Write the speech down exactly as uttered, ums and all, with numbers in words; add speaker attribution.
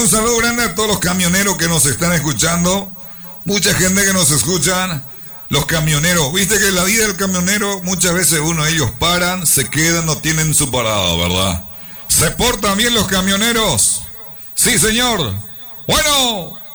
Speaker 1: un saludo grande a todos los camioneros que nos están escuchando. Mucha gente que nos escuchan. Los camioneros, viste que la vida del camionero, muchas veces uno de ellos paran, se quedan, no tienen su parada, ¿verdad? ¿Se portan bien los camioneros? Sí, señor. Bueno,